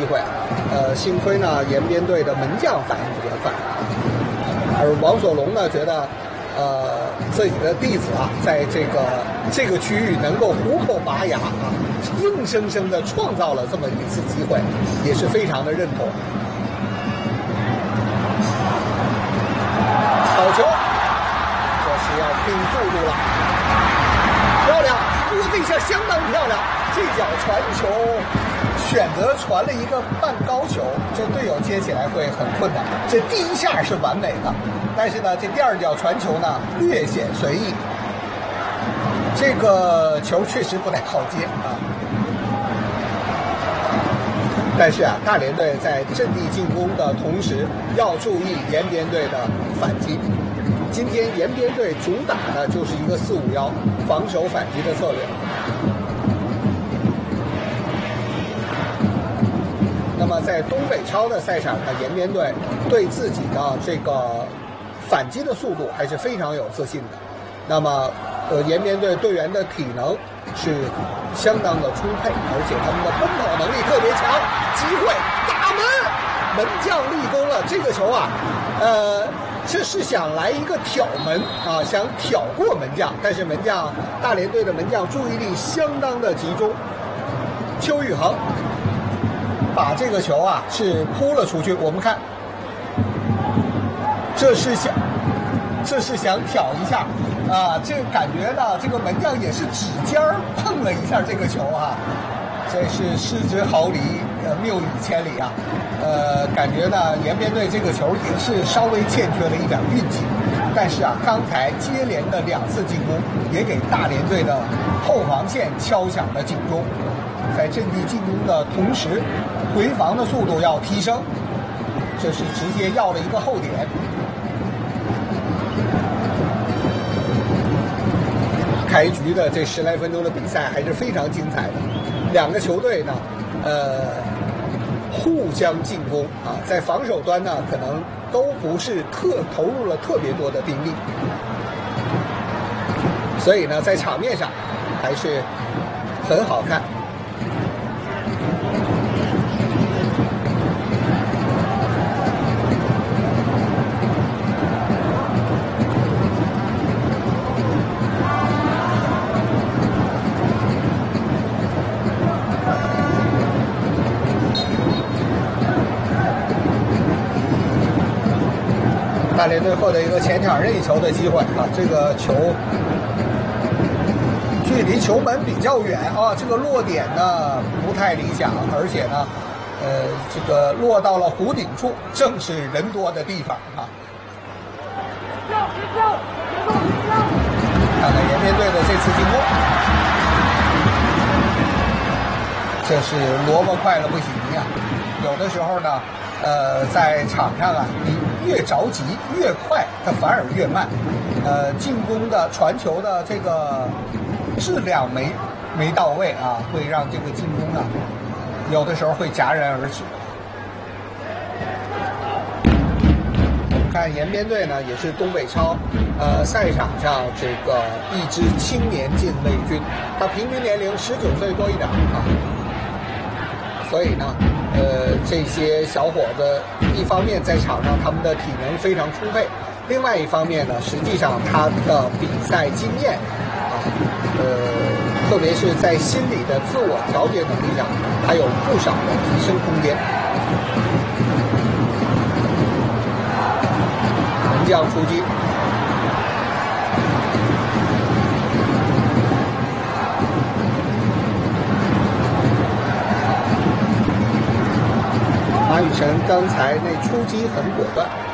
机会，幸亏呢延边队的门将反应比较快，而王所龙呢觉得，自己的弟子啊，在这个区域能够虎口拔牙啊，硬生生的创造了这么一次机会，也是非常的认同。好球，这是要拼速度了，漂亮，这一下相当漂亮，这脚传球选择传了一个半高球，这队友接起来会很困难。这第一下是完美的，但是呢，这第二脚传球呢略显随意，这个球确实不太好接啊。但是啊，大连队在阵地进攻的同时，要注意延边队的反击。今天延边队主打的就是一个4-5-1防守反击的策略。那么在东北超的赛场呢，延边队对自己的这个反击的速度还是非常有自信的。那么，延边队队员的体能是相当的充沛，而且他们的奔跑能力特别强。机会打门，门将立功了。这个球啊，这是想来一个挑门啊，想挑过门将，但是门将大连队的门将注意力相当的集中。邱宇恒把这个球啊是扑了出去，我们看，这是想挑一下啊，这个感觉呢，这个门将也是指尖碰了一下这个球啊，这是失之毫厘，谬以千里啊。感觉呢，延边队这个球也是稍微欠缺了一点运气，但是啊，刚才接连的2次进攻也给大连队的后防线敲响了警钟，在阵地进攻的同时，回防的速度要提升，这是直接要了一个后点。开局的这10来分钟的比赛还是非常精彩的，两个球队呢，互相进攻啊，在防守端呢，可能都不是投入了特别多的兵力，所以呢，在场面上还是很好看。大连队获得一个前场任意球的机会啊，这个球距离球门比较远啊，这个落点呢不太理想，而且呢，这个落到了弧顶处，正是人多的地方啊。看看延边队的这次进攻，这是萝卜快了不行呀，有的时候呢。在场上啊，你越着急越快，它反而越慢。进攻的传球的这个质量没到位啊，会让这个进攻啊，有的时候会戛然而止。我们看延边队呢，也是东北超赛场上这个一支青年禁卫军，他平均年龄19岁多一点啊。所以呢，这些小伙子一方面在场上他们的体能非常充沛，另外一方面呢，实际上他的比赛经验啊，特别是在心理的自我调节能力上，还有不少的提升空间。门将出击。马宇辰刚才那出击很果断。